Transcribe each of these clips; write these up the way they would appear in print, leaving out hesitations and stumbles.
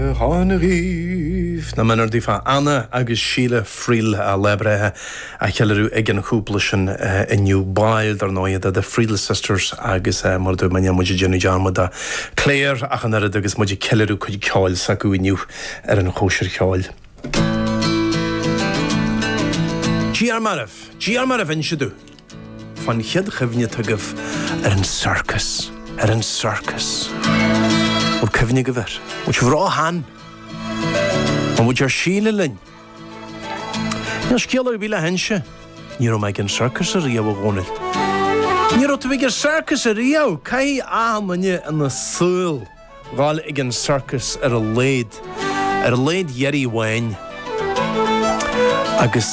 Hánaríh na manar dífa Anna agus Síle Friel a lebrethe a chealarú ag an chúpla sin inniu bail dar náiad a the Friel Sisters agus mar dú maine muidir Jenny Jarma da Claire a chan arad agus muidir cealarú chuid ceáil sa go inniu ar an chóisir ceáil. G.R. Marif in siadú fan chead chifne tagah ar an circus o'r cyfnig y fer. Wyt ti fro han. Ond wyt ti'r Síle lyn. Ni'n sgiol o'r bila hensio. Ni'n rhaid gan circus ar iaw o gwnil. Ni'n rhaid gan circus ar iaw. Cai am yna yn y sŵl. Gal i gan circus ar y leid. Ar y leid ieri wain. Agus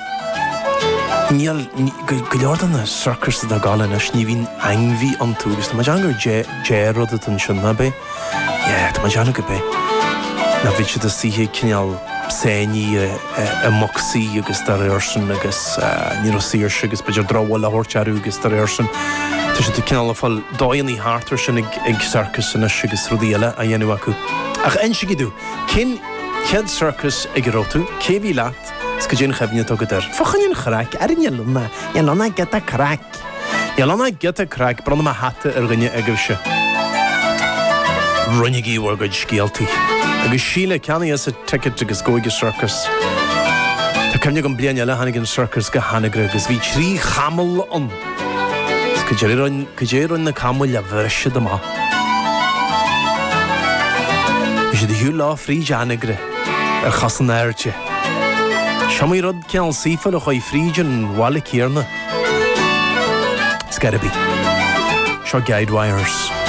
Gwyliord yn y circus yda gael yna ni fi'n angfi am tŵgys. Mae jan gyda gerod ydyn siwna be. Mae jan gyda be. Na fyd sydd y sy'n cynnal seni y moxi agos dar ersyn agos niro syrsh agos bydr drawol a hortiarw agos dar ersyn. Ty sydd y cynnal a ffal doi'n i hartar sy'n ag circus yna agos rwyddiela a enw acw. Ach en sy'n gydw, cyn ched circus ag rotu, cefi lat, Sgydyn chefnid o gyda'r ffochan i'n chrac ar yn ielwna. Ielwna gyda crac. Bron yma hata ar gynnu ag ywsio. Rwynig i wargod sgialti. Agus Síle cani as y ticket agos goig y circus. Ta cefnig o'n blian iela hanig yn circus ga hanagra agos fi 3 chamol on. Sgydyn na camol a fyrsio dyma. Ysyd y hwyl o ffri janagra ar chasan airtio. Siamai rod cian sífal o choi frídjan wala círna. It's gotta be. Sure Guide Wires.